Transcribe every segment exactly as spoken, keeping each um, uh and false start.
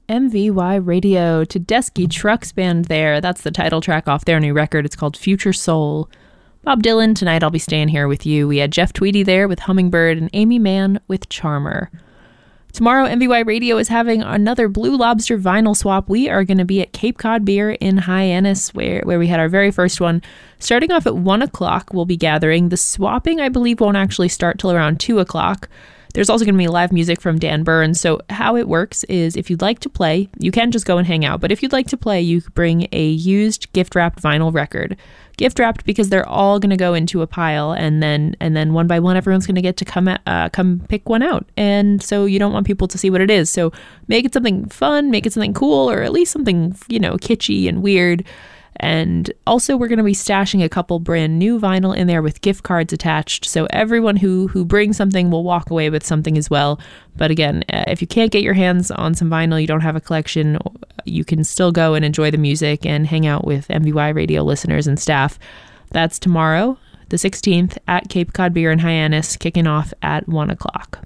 M V Y Radio, Tedeschi Trucks Band there. That's the title track off their new record. It's called Future Soul. Bob Dylan, tonight I'll be staying here with you. We had Jeff Tweedy there with Hummingbird and Amy Mann with Charmer. Tomorrow, M V Y Radio is having another Blue Lobster vinyl swap. We are going to be at Cape Cod Beer in Hyannis, where, where we had our very first one. Starting off at one o'clock, we'll be gathering. The swapping, I believe, won't actually start till around two o'clock. There's also going to be live music from Dan Burns. So how it works is if you'd like to play, you can just go and hang out. But if you'd like to play, you bring a used gift-wrapped vinyl record. Gift-wrapped because they're all going to go into a pile, and then and then one by one, everyone's going to get to come at, uh, come pick one out. And so you don't want people to see what it is. So make it something fun, make it something cool, or at least something, you know, kitschy and weird. And also we're going to be stashing a couple brand new vinyl in there with gift cards attached. So everyone who who brings something will walk away with something as well. But again, uh, if you can't get your hands on some vinyl, you don't have a collection, you can still go and enjoy the music and hang out with M V Y Radio listeners and staff. That's tomorrow, the sixteenth, at Cape Cod Beer in Hyannis, kicking off at one o'clock.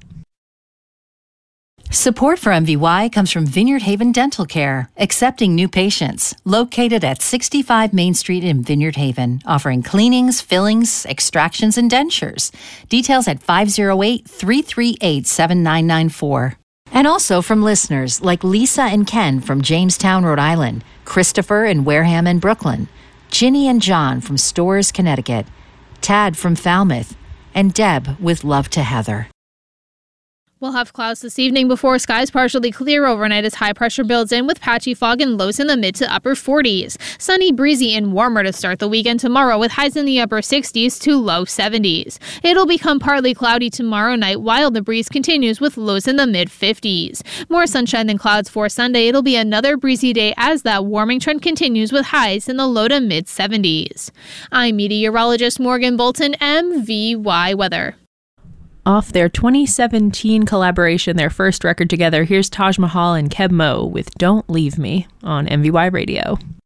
Support for M V Y comes from Vineyard Haven Dental Care, accepting new patients, located at sixty-five Main Street in Vineyard Haven, offering cleanings, fillings, extractions, and dentures. Details at five oh eight, three three eight, seven nine nine four. And also from listeners like Lisa and Ken from Jamestown, Rhode Island, Christopher in Wareham and Brooklyn, Ginny and John from Storrs, Connecticut, Tad from Falmouth, and Deb with Love to Heather. We'll have clouds this evening before skies partially clear overnight as high pressure builds in with patchy fog and lows in the mid to upper forties. Sunny, breezy, and warmer to start the weekend tomorrow with highs in the upper sixties to low seventies. It'll become partly cloudy tomorrow night while the breeze continues with lows in the mid fifties. More sunshine than clouds for Sunday. It'll be another breezy day as that warming trend continues with highs in the low to mid seventies. I'm meteorologist Morgan Bolton, M V Y Weather. Off their twenty seventeen collaboration, their first record together, here's Taj Mahal and Keb Mo with Don't Leave Me on M V Y Radio.